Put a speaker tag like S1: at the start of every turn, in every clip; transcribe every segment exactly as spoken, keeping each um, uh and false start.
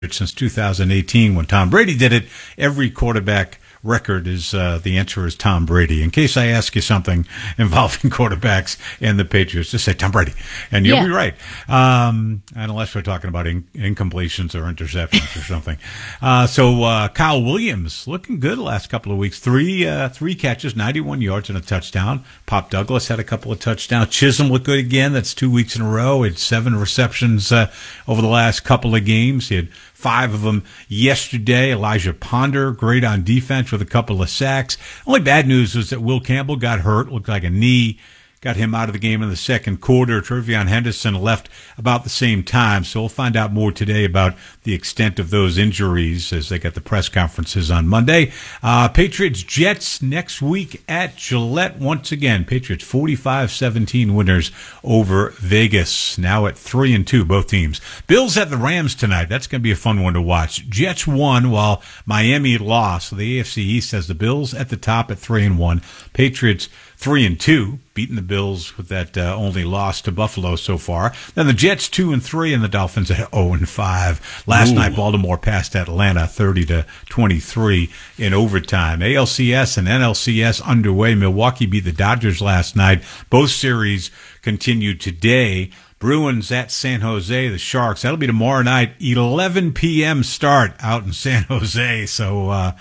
S1: since two thousand eighteen when Tom Brady did it. Every quarterback record is uh, the answer is Tom Brady. In case I ask you something involving quarterbacks and the Patriots, just say Tom Brady, and you'll
S2: yeah.
S1: be right. Um, unless we're talking about in- incompletions or interceptions or something. Uh, so uh, Kyle Williams looking good the last couple of weeks. Three uh, three catches, ninety-one yards and a touchdown. Pop Douglas had a couple of touchdowns. Chisholm looked good again. That's two weeks in a row. He had seven receptions uh, over the last couple of games. He had five of them yesterday. Elijah Ponder, great on defense with a couple of sacks. Only bad news was that Will Campbell got hurt. Looked like a knee. Got him out of the game in the second quarter. Trevion Henderson left about the same time. So we'll find out more today about the extent of those injuries as they get the press conferences on Monday. Uh, Patriots Jets next week at Gillette once again. Patriots forty-five seventeen winners over Vegas. Now at three and two, both teams. Bills at the Rams tonight. That's going to be a fun one to watch. Jets won while Miami lost. So the A F C East has the Bills at the top at three and one. Patriots three and two, beating the Bills with that uh, only loss to Buffalo so far. Then the Jets two and three, and the Dolphins at zero and five. Last Ooh. night, Baltimore passed Atlanta thirty to twenty-three in overtime. A L C S and N L C S underway. Milwaukee beat the Dodgers last night. Both series continue today. Bruins at San Jose, the Sharks. That'll be tomorrow night, eleven p.m. start out in San Jose. So, uh,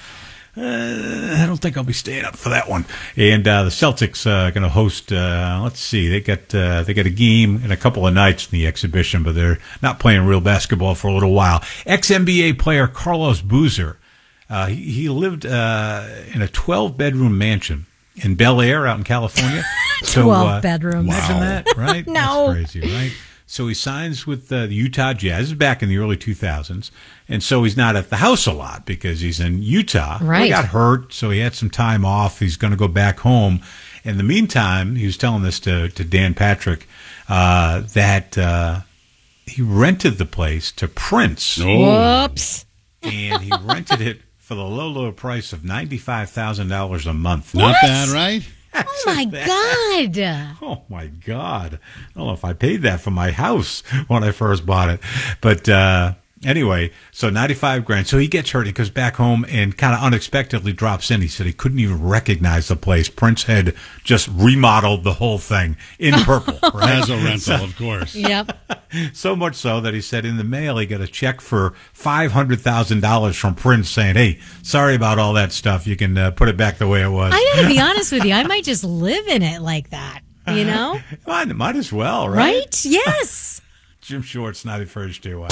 S1: Uh, I don't think I'll be staying up for that one. And uh, the Celtics are uh, going to host. Uh, let's see, they got uh, they got a game in a couple of nights in the exhibition, but they're not playing real basketball for a little while. Ex-N B A player Carlos Boozer, uh, he, he lived uh, in a twelve-bedroom mansion in Bel Air, out in California.
S2: so, twelve uh, bedrooms.
S1: Imagine
S2: wow.
S1: that, right?
S2: No,
S1: that's crazy, right? So he signs with uh, the Utah Jazz. This is back in the early two thousands. And so he's not at the house a lot because he's in Utah.
S2: Right.
S1: He got hurt, so he had some time off. He's going to go back home. In the meantime, he was telling this to, to Dan Patrick, uh, that uh, he rented the place to Prince.
S2: Oh. Whoops.
S1: And he rented it for the low, low price of ninety-five thousand dollars a month.
S3: Not bad, right?
S2: Oh, my God.
S1: Oh, my God. I don't know if I paid that for my house when I first bought it. But uh, anyway, so ninety-five grand. So he gets hurt. He goes back home and kind of unexpectedly drops in. He said he couldn't even recognize the place. Prince had just remodeled the whole thing in purple. Right?
S3: As a rental, so, of course.
S2: Yep.
S1: So much so that he said in the mail he got a check for five hundred thousand dollars from Prince saying, hey, sorry about all that stuff. You can uh, put it back the way it was.
S2: I got to be honest with you. I might just live in it like that, you know?
S1: Might, might as well, right?
S2: Right? Yes.
S1: Jim Shorts, ninety-four H J Y.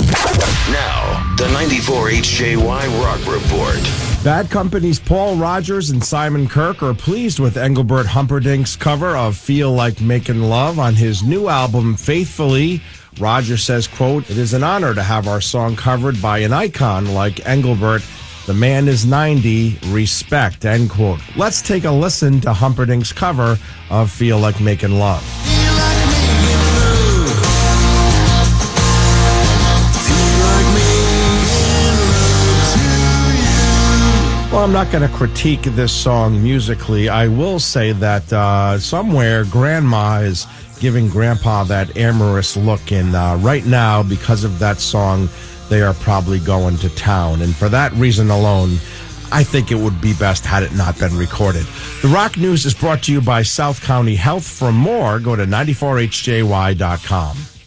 S4: Now, the ninety-four H J Y Rock Report.
S5: Bad Company's Paul Rogers and Simon Kirk are pleased with Engelbert Humperdinck's cover of Feel Like Making Love on his new album, Faithfully. Rogers says, quote, it is an honor to have our song covered by an icon like Engelbert. The man is ninety. Respect, end quote. Let's take a listen to Humperdinck's cover of Feel Like Making Love. Well, I'm not going to critique this song musically. I will say that uh, somewhere Grandma is giving Grandpa that amorous look. And uh, right now, because of that song, they are probably going to town. And for that reason alone, I think it would be best had it not been recorded. The Rock News is brought to you by South County Health. For more, go to ninety-four H J Y dot com.